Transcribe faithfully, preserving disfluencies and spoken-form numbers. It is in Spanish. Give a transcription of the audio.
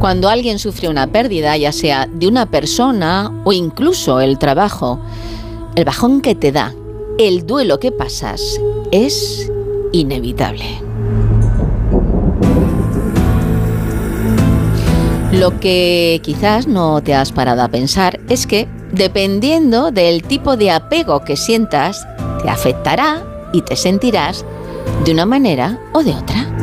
Cuando alguien sufre una pérdida, ya sea de una persona o incluso el trabajo, el bajón que te da, el duelo que pasas, es inevitable. Lo que quizás no te has parado a pensar es que, dependiendo del tipo de apego que sientas, te afectará y te sentirás de una manera o de otra.